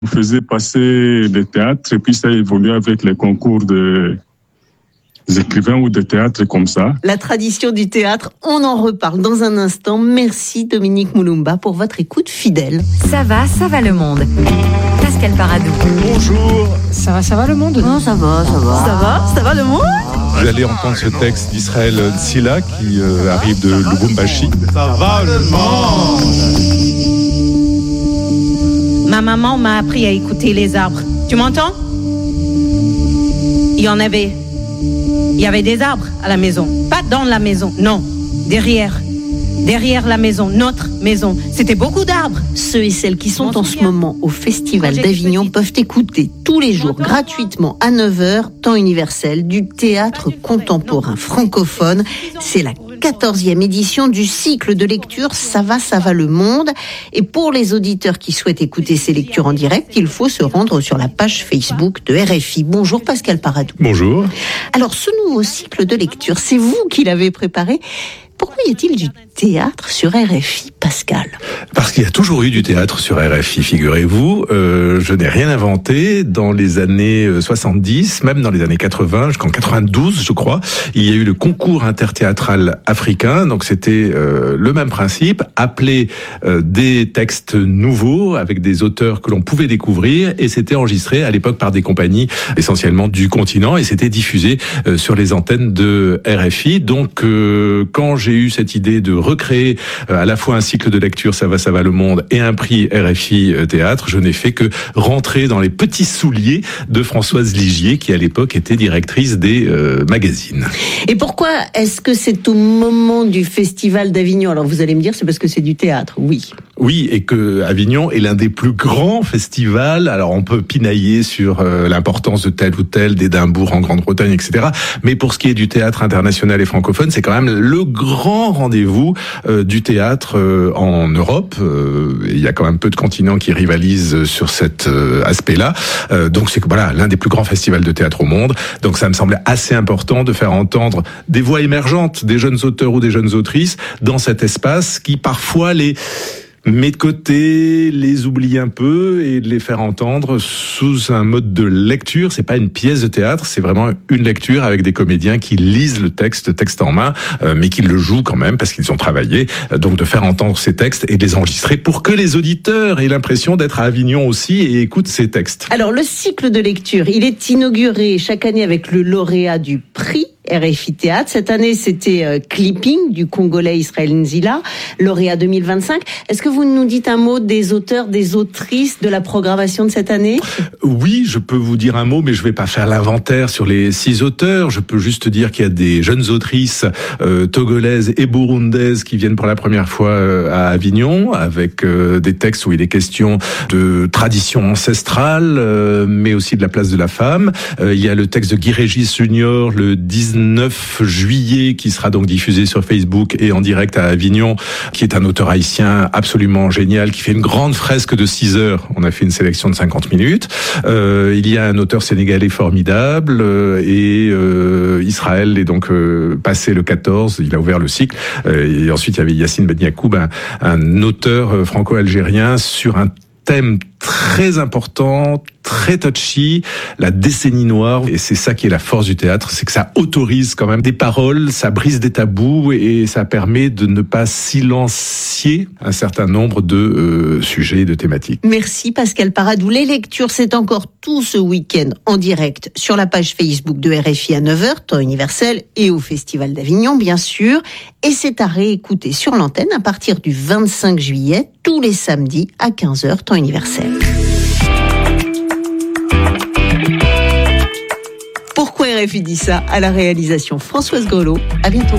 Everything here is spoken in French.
Vous faisiez passer des théâtres et puis ça a évolué avec les concours des écrivains ou des théâtres comme ça. La tradition du théâtre, on en reparle dans un instant. Merci Dominique Moulumba pour votre écoute fidèle. Ça va le monde. Pascal Paradou. Bonjour. Ça va le monde? Non, ça va le monde? Vous allez entendre ce texte d'Israël Tzila qui arrive de Lubumbashi. Ça va le monde. Ma maman m'a appris à écouter les arbres. Tu m'entends? Il y avait des arbres à la maison. Pas dans la maison, non. Derrière la maison, notre maison. C'était beaucoup d'arbres. Ceux et celles qui sont en ce moment au Festival d'Avignon peuvent écouter tous les jours gratuitement à 9h, temps universel, du théâtre contemporain francophone. C'est la 14e édition du cycle de lecture Ça va le monde. Et pour les auditeurs qui souhaitent écouter ces lectures en direct, il faut se rendre sur la page Facebook de RFI. Bonjour Pascal Paradou. Bonjour. Alors ce nouveau cycle de lecture, c'est vous qui l'avez préparé. Pourquoi y a-t-il du théâtre sur RFI, Pascal? Parce qu'il y a toujours eu du théâtre sur RFI, figurez-vous. Je n'ai rien inventé. Dans les années 70, même dans les années 80, jusqu'en 92, je crois, il y a eu le concours interthéâtral africain. Donc c'était le même principe, appeler des textes nouveaux avec des auteurs que l'on pouvait découvrir, et c'était enregistré à l'époque par des compagnies essentiellement du continent, et c'était diffusé sur les antennes de RFI. Donc quand j'ai eu cette idée de recréer à la fois un cycle de lecture Ça va le monde et un prix RFI Théâtre, je n'ai fait que rentrer dans les petits souliers de Françoise Ligier, qui à l'époque était directrice des magazines. Et pourquoi est-ce que c'est au moment du Festival d'Avignon? Alors vous allez me dire, c'est parce que c'est du théâtre, oui. Oui, et que Avignon est l'un des plus grands festivals. Alors on peut pinailler sur l'importance de tel ou tel, d'Édimbourg en Grande-Bretagne, etc. Mais pour ce qui est du théâtre international et francophone, c'est quand même le grand rendez-vous du théâtre en Europe. Il y a quand même peu de continents qui rivalisent sur cet aspect-là. Donc c'est voilà, l'un des plus grands festivals de théâtre au monde. Donc ça me semblait assez important de faire entendre des voix émergentes, des jeunes auteurs ou des jeunes autrices dans cet espace qui parfois les met de côté, les oublie un peu et de les faire entendre sous un mode de lecture. C'est pas une pièce de théâtre, c'est vraiment une lecture avec des comédiens qui lisent le texte en main, mais qui le jouent quand même parce qu'ils ont travaillé. Donc de faire entendre ces textes et de les enregistrer pour que les auditeurs aient l'impression d'être à Avignon aussi et écoutent ces textes. Alors le cycle de lecture, il est inauguré chaque année avec le lauréat du prix RFI Théâtre. Cette année, c'était Clipping du Congolais Israël Tzila, lauréat 2025. Est-ce que vous nous dites un mot des auteurs, des autrices de la programmation de cette année? Oui, je peux vous dire un mot, mais je vais pas faire l'inventaire sur les 6 auteurs. Je peux juste dire qu'il y a des jeunes autrices togolaises et burundaises qui viennent pour la première fois à Avignon, avec des textes où il est question de tradition ancestrale, mais aussi de la place de la femme. Il y a le texte de Guy Régis Junior, le 19 juillet, qui sera donc diffusé sur Facebook et en direct à Avignon, qui est un auteur haïtien absolument génial, qui fait une grande fresque de 6 heures. On a fait une sélection de 50 minutes. Il y a un auteur sénégalais formidable, et Israël est donc passé le 14, il a ouvert le cycle. Et ensuite, il y avait Yassine Ben Yacoub, un auteur franco-algérien sur un thème très important, très touchy, la décennie noire. Et c'est ça qui est la force du théâtre, c'est que ça autorise quand même des paroles, ça brise des tabous et ça permet de ne pas silencier un certain nombre de sujets et de thématiques. Merci Pascal Paradou. Les lectures, c'est encore tout ce week-end en direct sur la page Facebook de RFI à 9h, temps universel, et au Festival d'Avignon, bien sûr. Et c'est à réécouter sur l'antenne à partir du 25 juillet, tous les samedis à 15h, temps universel. Pourquoi RFI dit ça? À la réalisation Françoise Grelot. À bientôt.